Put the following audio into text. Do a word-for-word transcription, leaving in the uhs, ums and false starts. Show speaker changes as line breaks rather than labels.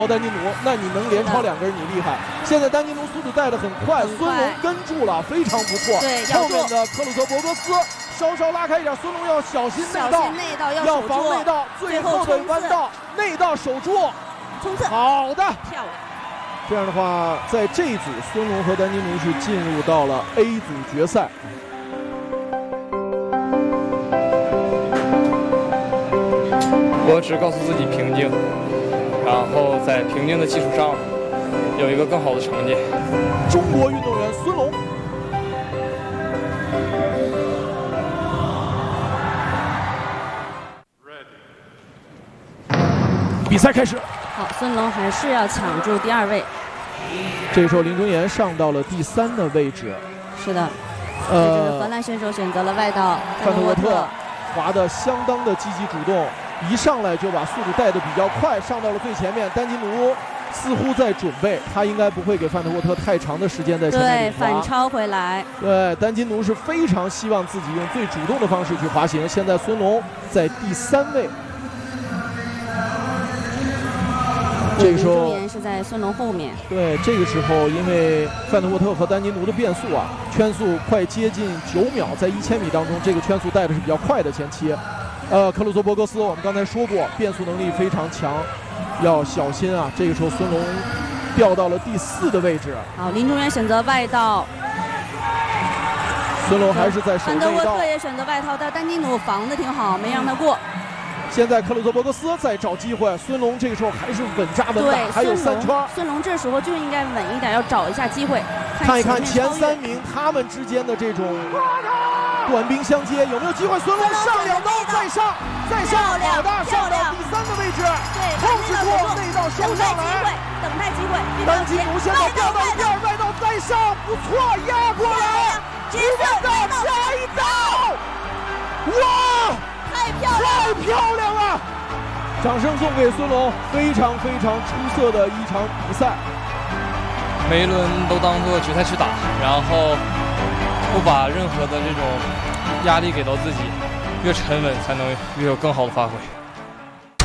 丹尼努，那你能连超两个人，你厉害。现在丹尼努速度带的很快，孙龙跟住了，非常不错。
对，
后面的克鲁泽伯格斯稍稍拉开一点，孙龙要小心内道，
内道要
要防内道，最后的弯道内道守住，
冲刺，
好的，
漂亮。
这样的话，在这一组，孙龙和丹尼努是进入到了 A 组决赛。
我只告诉自己平静。 然后在平静的基础上，有一个更好的成绩。
中国运动员孙龙，比赛开始。
好，孙龙还是要抢住第二位。
这时候林忠言上到了第三的位置。
是的，
呃，
荷兰选手选择了外道
范特沃特，滑得相当的积极主动。 一上来就把速度带得比较快，上到了最前面。丹尼努似乎在准备，他应该不会给范特沃特太长的时间在前面
对反超回来。对，
丹尼努是非常希望自己用最主动的方式去滑行。现在孙龙在第三位，这个时候
是在孙龙后面。
对，这个时候因为范特沃特和丹尼努的变速啊，圈速快接近九秒，在一千米当中，这个圈速带的是比较快的前期。 呃，克鲁泽伯格斯，我们刚才说过，变速能力非常强，要小心啊！这个时候，孙龙掉到了第四的位置。
好，林忠元选择外道，
孙龙还是在守内道。
范特沃特也选择外套，但丹尼努防的挺好，没让他过。
现在克鲁泽伯格斯在找机会，孙龙这个时候还是稳扎稳打，还有三圈。
孙龙这时候就应该稳一点，要找一下机会。
看一看前三名他们之间的这种。 短兵相接，有没有机会？孙龙上两刀，再上，再上，好的，上到第三个位置，控制住内道升上来，
等待机会。
丹尼努现在掉到第二外道，再上，不错，压过来，直接到下一道，哇，
太漂亮，
太漂亮了！掌声送给孙龙，非常非常出色的一场比赛。
每一轮都当做决赛去打，然后。 不把任何的这种压力给到自己，越沉稳才能越有更好的发挥。